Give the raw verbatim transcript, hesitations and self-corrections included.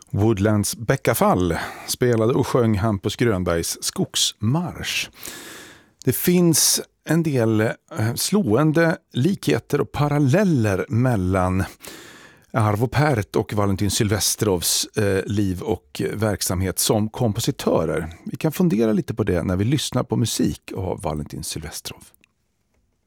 Woodlands Bäckafall spelade och sjöng Hampus Grönbergs Skogsmarsch. Det finns en del slående likheter och paralleller mellan Arvo Pärt och Valentin Silvestrovs eh, liv och verksamhet som kompositörer. Vi kan fundera lite på det när vi lyssnar på musik av Valentin Silvestrov.